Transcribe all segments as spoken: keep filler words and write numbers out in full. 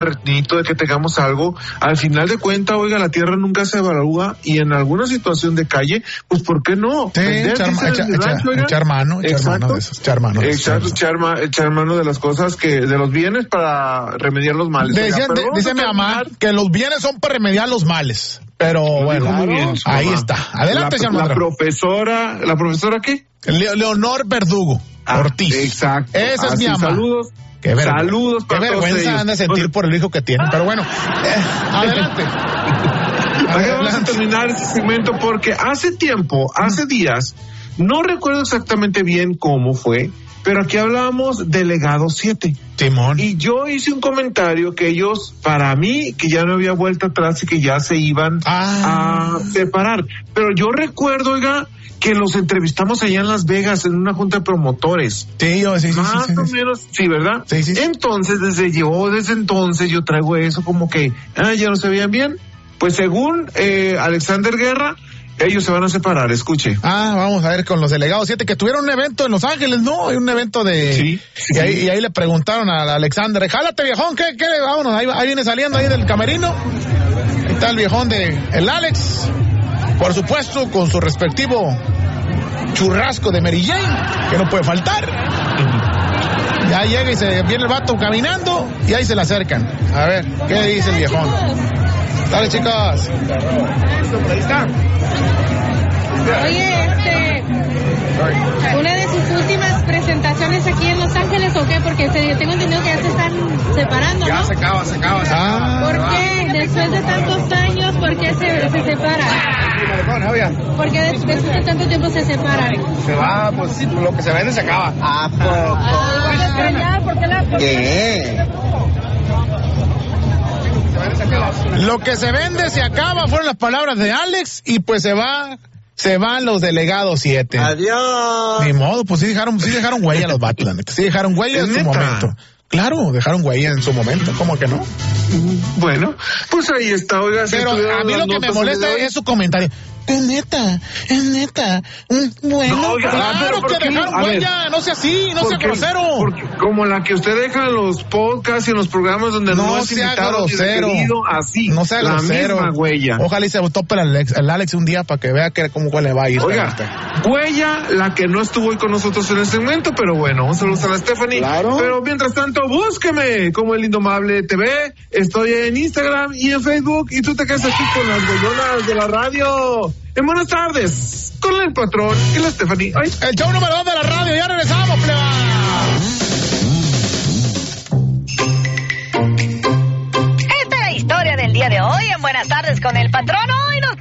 necesito de que tengamos algo. Al final de cuentas, oiga, la tierra nunca se evalúa y en alguna situación de calle, pues ¿por qué no? Sí, echar, echa, echa, echar mano, echar mano de eso, echar mano de eso. Exacto, echar, ma, echar mano de las cosas que, de los bienes para remediar los males. Decía, de, dice mi mamá que los bienes son para remediar los males. Pero bueno, claro, bien, ahí mamá. Está. Adelante, la, señor La profesora, ¿la profesora qué? Le, Leonor Verdugo ah, Ortiz. Exacto. Esa es Así, mi mamá. Saludos. Qué ver, Saludos para qué vergüenza han de sentir por el hijo que tienen, pero bueno, eh, adelante. Vamos a terminar este segmento porque hace tiempo, hace días, no recuerdo exactamente bien cómo fue, pero aquí hablábamos de Legado siete. Timón. Y yo hice un comentario que ellos, para mí, que ya no había vuelta atrás y que ya se iban ah. a separar. Pero yo recuerdo, oiga, que los entrevistamos allá en Las Vegas en una junta de promotores. Sí, yo, sí, sí. Más sí, sí, o sí. menos, sí, ¿verdad? Sí, sí, sí. Entonces, desde yo, desde entonces, yo traigo eso como que, ah, ya no se veían bien. Pues según eh, Alexander Guerra, ellos se van a separar, escuche. Ah, vamos a ver con los delegados siete que tuvieron un evento en Los Ángeles, ¿no? Hay un evento de... Sí. sí. Y, ahí, y ahí le preguntaron a Alexander, jálate viejón, ¿qué? ¿Qué? Vámonos, ahí, ahí viene saliendo ahí del camerino. Ahí está el viejón de el Alex. Por supuesto, con su respectivo churrasco de Mary Jane, que no puede faltar. Ya llega y se viene el vato caminando y ahí se le acercan. A ver, ¿qué dice el viejón? Dale, chicas. Ahí está. Oye, este, una de sus últimas presentaciones aquí en Los Ángeles, ¿o qué? Porque se, tengo entendido que ya se están separando, ¿no? Ya se acaba, se acaba, se acaba. Ah. ¿Por qué? Después de tantos años, ¿por qué se, se separan? ¿Por qué después de tanto tiempo se separan? Se va, pues lo que se vende se acaba. ¿A poco? Ah, ¿por qué la...? ¿Qué? Lo que se vende se acaba, fueron las palabras de Alex, y pues se va, se van los delegados siete. Adiós. Ni modo, pues sí dejaron, sí dejaron huella los vatos, la neta. Sí dejaron huella en su ¿Neta? momento. Claro, dejaron huella en su momento, ¿cómo que no? Bueno, pues ahí está, oiga. Pero si a mí lo que me molesta es su comentario. Es neta, es neta. Mm, Bueno, No, oiga, claro pero ¿por que qué? dejaron A ver, huella, no sea así, no sea Porque- grosero. porque como la que usted deja en los podcasts y en los programas donde no, No es sea invitado ni grosero. referido, así, No sea la grosero. misma huella. Ojalá y se tope el Alex, el Alex un día para que vea que cómo le va a ir. Oiga, huella la que no estuvo hoy con nosotros en el segmento, pero bueno, un saludo a la Stephanie. Claro. Pero mientras tanto, búsqueme como El Indomable T V, estoy en Instagram y en Facebook, y tú te quedas aquí con las gollonas de la radio. En buenas tardes, con el patrón y la Stephanie. Ay. El show número dos de la radio, ya regresamos, pleba. Esta es la historia del día de hoy en Buenas tardes con el patrón. Hoy nos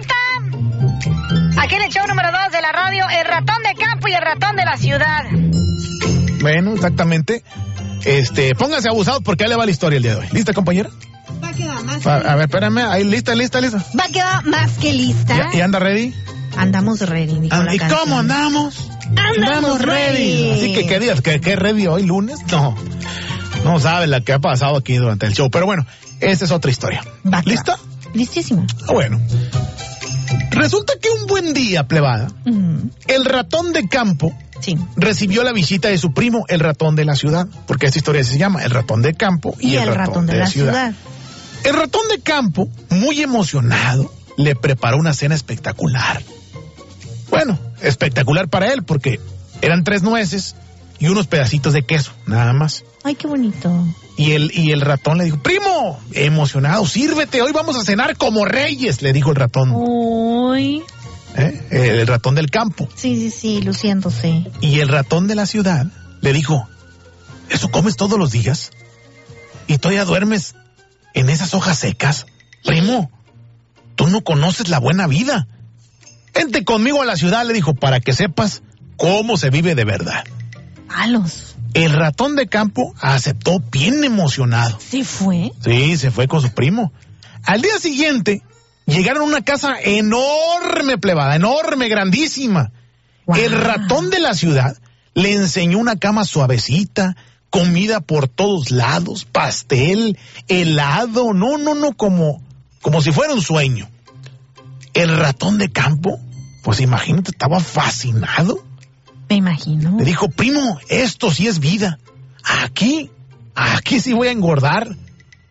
presenta aquí en el show número dos de la radio el ratón de campo y el ratón de la ciudad. Bueno, exactamente. Este, pónganse abusados porque ahí le va la historia el día de hoy. ¿Lista, compañera? Va a quedar más. A, a ver, espérame, ahí lista, lista, lista. Va a quedar más que lista. ¿Y, y anda ready? Andamos ready, dijo Ah, la ¿Y canción. cómo andamos? Andamos ready. Así que, ¿qué días? ¿Qué, qué ready hoy, lunes? No. No sabe la que ha pasado aquí durante el show. Pero bueno, esta es otra historia. Va a quedar. ¿Lista? Listísima. Ah, bueno. Resulta que un buen día, plebada, Mm, el ratón de campo sí. recibió la visita de su primo, el ratón de la ciudad, porque esta historia se llama el ratón de campo y, Y, el ratón de, la ciudad. El ratón de campo, muy emocionado, le preparó una cena espectacular. Bueno, espectacular para él, porque eran tres nueces y unos pedacitos de queso, nada más. Ay, qué bonito. Y el, y el ratón le dijo, primo, emocionado, sírvete, hoy vamos a cenar como reyes, le dijo el ratón. Uy. ¿Eh? El ratón del campo. Sí, sí, sí, luciéndose. Y el ratón de la ciudad le dijo, ¿eso comes todos los días? ¿Y todavía duermes en esas hojas secas? Primo, tú no conoces la buena vida. Vente conmigo a la ciudad, le dijo, para que sepas cómo se vive de verdad. Palos. El ratón de campo aceptó bien emocionado. ¿Sí fue? Sí, se fue con su primo. Al día siguiente, llegaron a una casa enorme, plebada, enorme, grandísima. Wow. El ratón de la ciudad le enseñó una cama suavecita, comida por todos lados, pastel, helado, no, no, no, como, como si fuera un sueño. El ratón de campo, pues imagínate, estaba fascinado. Me imagino. Le dijo, primo, esto sí es vida. Aquí, aquí sí voy a engordar.